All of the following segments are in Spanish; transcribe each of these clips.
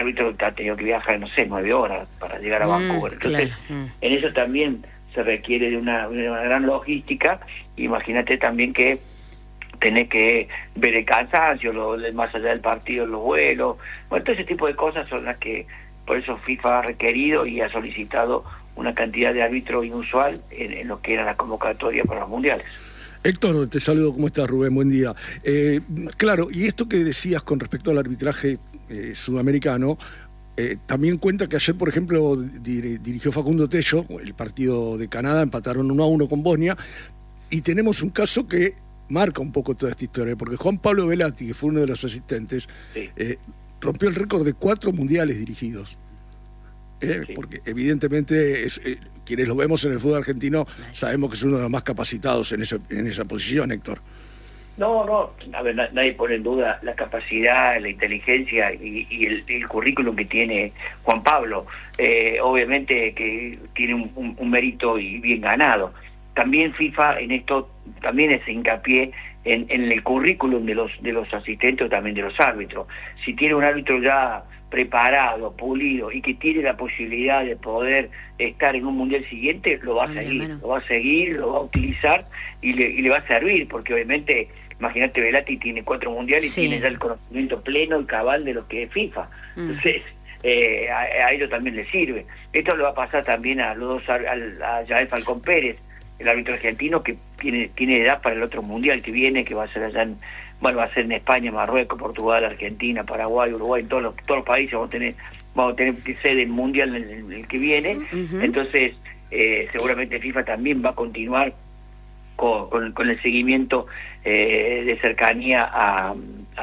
árbitro ha tenido que viajar, no sé, 9 horas para llegar a Vancouver. Entonces, claro. en eso también se requiere de una gran logística. Imagínate también que tenés que ver el cansancio, más allá del partido, los vuelos. Bueno, todo ese tipo de cosas son las que, por eso FIFA ha requerido y ha solicitado una cantidad de árbitros inusual en lo que era la convocatoria para los mundiales. Héctor, te saludo, ¿cómo estás, Rubén? Buen día. Claro, y esto que decías con respecto al arbitraje sudamericano, también cuenta que ayer, por ejemplo, dirigió Facundo Tello, el partido de Canadá, empataron 1-1 con Bosnia, y tenemos un caso que marca un poco toda esta historia, porque Juan Pablo Velati, que fue uno de los asistentes, sí, rompió el récord de 4 mundiales dirigidos. Sí. Porque evidentemente quienes lo vemos en el fútbol argentino sabemos que es uno de los más capacitados en esa posición, Héctor. No, a ver, nadie pone en duda la capacidad, la inteligencia y el currículum que tiene Juan Pablo. Obviamente que tiene un mérito y bien ganado. También FIFA en esto también hace hincapié en el currículum de los asistentes o también de los árbitros. Si tiene un árbitro ya preparado, pulido y que tiene la posibilidad de poder estar en un mundial siguiente, lo va a seguir, lo va a utilizar y le va a servir, porque obviamente, imagínate, Velati tiene 4 mundiales y tiene ya el conocimiento pleno y cabal de lo que es FIFA. Entonces, a ellos también les sirve. Esto le va a pasar también a los dos, a Yael Falcón Pérez, el árbitro argentino, que tiene edad para el otro mundial que viene, que va a ser allá va a ser en España, Marruecos, Portugal, Argentina, Paraguay, Uruguay, todos los países vamos a tener que ser el mundial en el que viene. Entonces seguramente FIFA también va a continuar con el seguimiento de cercanía a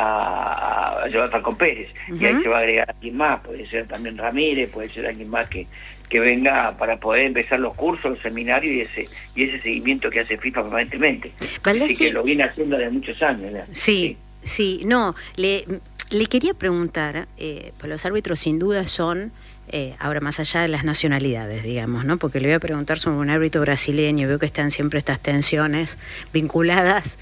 Joan Falcón Pérez, y ahí se va a agregar alguien más, puede ser también Ramírez, puede ser alguien más que venga para poder empezar los cursos, los seminarios y ese seguimiento que hace FIFA permanentemente. Así que lo viene haciendo desde muchos años, ¿verdad? Sí. No, le quería preguntar, pues los árbitros sin duda son, ahora más allá de las nacionalidades, digamos, ¿no? Porque le voy a preguntar sobre un árbitro brasileño, veo que están siempre estas tensiones vinculadas,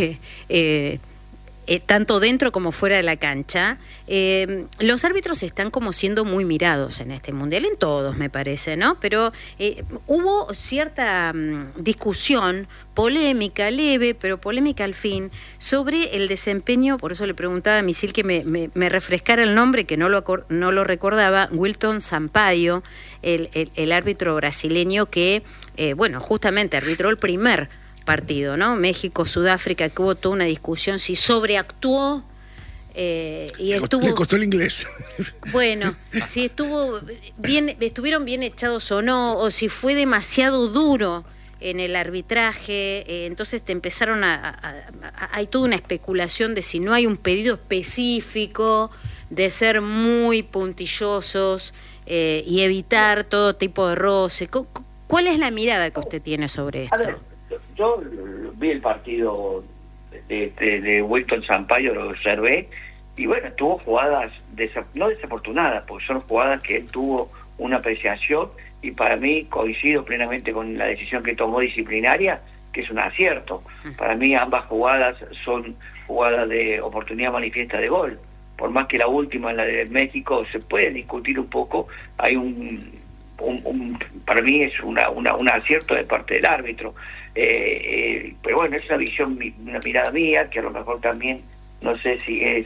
tanto dentro como fuera de la cancha. Los árbitros están como siendo muy mirados en este mundial, en todos me parece, ¿no? Pero hubo cierta discusión, polémica, leve, pero polémica al fin, sobre el desempeño, por eso le preguntaba a Misil que me refrescara el nombre, que no lo recordaba, Wilton Sampaio, el árbitro brasileño que, justamente arbitró el primer partido, ¿no? México-Sudáfrica, que hubo toda una discusión si sobreactuó y le costó el inglés. Bueno, si estuvieron bien echados o no, o si fue demasiado duro en el arbitraje. Entonces te empezaron hay toda una especulación de si no hay un pedido específico de ser muy puntillosos y evitar todo tipo de roce. ¿Cuál es la mirada que usted tiene sobre esto? A ver, yo vi el partido de Wilton Sampaio, lo observé, y bueno, tuvo jugadas no desafortunadas, porque son jugadas que él tuvo una apreciación, y para mí coincido plenamente con la decisión que tomó disciplinaria, que es un acierto. Para mí ambas jugadas son jugadas de oportunidad manifiesta de gol, por más que la última, la de México, se puede discutir un poco, hay para mí es un acierto de parte del árbitro, pero bueno, es una visión, una mirada mía, que a lo mejor también no sé si es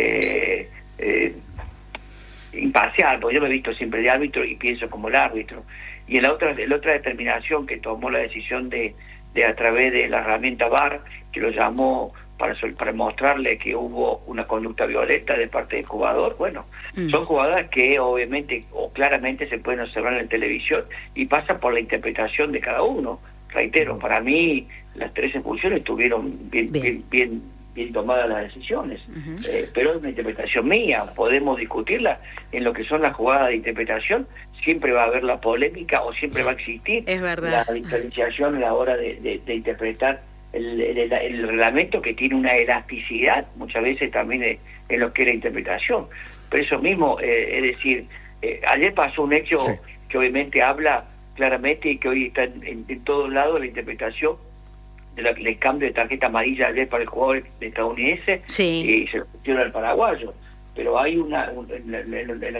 imparcial, porque yo me he visto siempre de árbitro y pienso como el árbitro. Y en la otra determinación que tomó la decisión de a través de la herramienta VAR, que lo llamó para mostrarle que hubo una conducta violenta de parte del jugador, bueno, son jugadas que obviamente o claramente se pueden observar en la televisión y pasa por la interpretación de cada uno. Reitero, para mí las 3 expulsiones estuvieron bien tomadas las decisiones, pero es una interpretación mía, podemos discutirla en lo que son las jugadas de interpretación, siempre va a haber la polémica o siempre va a existir la diferenciación a la hora de interpretar el reglamento, que tiene una elasticidad muchas veces también en lo que es la interpretación. Pero eso mismo, es decir, ayer pasó un hecho que obviamente habla claramente y que hoy está en todos lados la interpretación del cambio de tarjeta amarilla ayer para el jugador estadounidense y se lo pusieron al paraguayo. pero hay en la